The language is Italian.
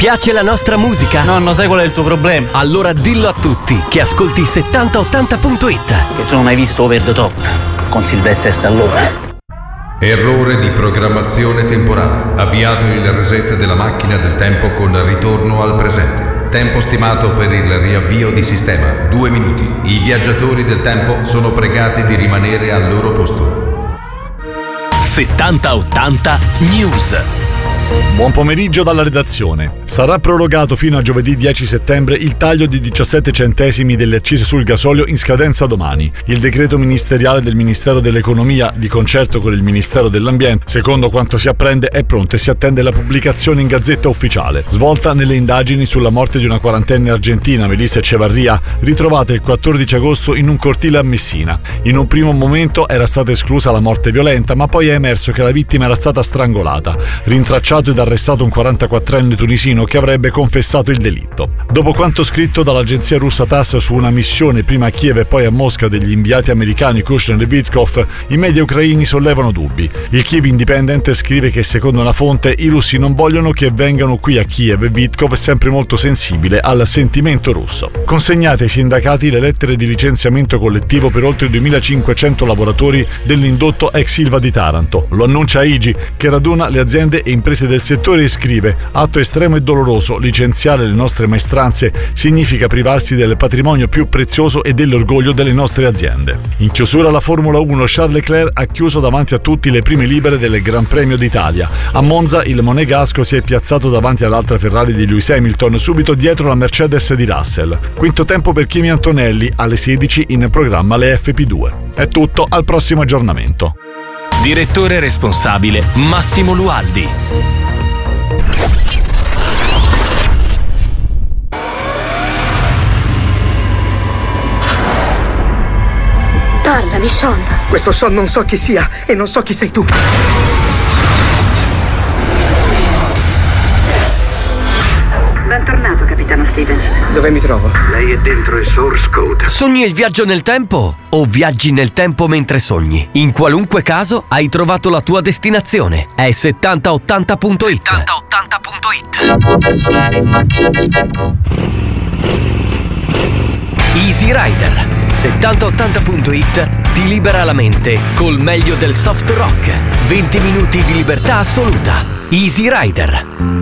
Piace la nostra musica? Nonno, sai qual è il tuo problema? Allora dillo a tutti che ascolti 7080.it. Che tu non hai visto Over the Top con Sylvester Stallone. Errore di programmazione temporale. Avviato il reset della macchina del tempo con ritorno al presente. Tempo stimato per il riavvio di sistema 2 minuti. I viaggiatori del tempo sono pregati di rimanere al loro posto. 7080 News. Buon pomeriggio dalla redazione. Sarà prorogato fino a giovedì 10 settembre il taglio di 17 centesimi delle accise sul gasolio in scadenza domani. Il decreto ministeriale del Ministero dell'Economia, di concerto con il Ministero dell'Ambiente, secondo quanto si apprende, è pronto e si attende la pubblicazione in Gazzetta Ufficiale. Svolta nelle indagini sulla morte di una quarantenne argentina, Melissa Echevarria, ritrovata il 14 agosto in un cortile a Messina. In un primo momento era stata esclusa la morte violenta, ma poi è emerso che la vittima era stata strangolata. Rintracciato ed arrestato un 44enne tunisino che avrebbe confessato il delitto. Dopo quanto scritto dall'agenzia russa TASS su una missione prima a Kiev e poi a Mosca degli inviati americani Kushner e Witkoff, i media ucraini sollevano dubbi. Il Kiev Independent scrive che secondo una fonte i russi non vogliono che vengano qui a Kiev e Witkoff è sempre molto sensibile al sentimento russo. Consegnate ai sindacati le lettere di licenziamento collettivo per oltre 2.500 lavoratori dell'indotto ex Ilva di Taranto. Lo annuncia AIGI, che raduna le aziende e imprese del settore e scrive: atto estremo e doloroso, licenziare le nostre maestranze significa privarsi del patrimonio più prezioso e dell'orgoglio delle nostre aziende. In chiusura la Formula 1, Charles Leclerc ha chiuso davanti a tutti le prime libere del Gran Premio d'Italia. A Monza il monegasco si è piazzato davanti all'altra Ferrari di Lewis Hamilton, subito dietro la Mercedes di Russell. Quinto tempo per Kimi Antonelli, alle 16 in programma le FP2. È tutto, al prossimo aggiornamento. Direttore responsabile Massimo Lualdi. Parlami, Sean. Questo Sean non so chi sia e non so chi sei tu. Bentornato, capitano Stevens. Dove mi trovo? Lei è dentro il source code. Sogni il viaggio nel tempo o viaggi nel tempo mentre sogni? In qualunque caso hai trovato la tua destinazione. È 7080.it. 7080.it. Easy Rider. 7080.it ti libera la mente col meglio del soft rock. 20 minuti di libertà assoluta. Easy Rider.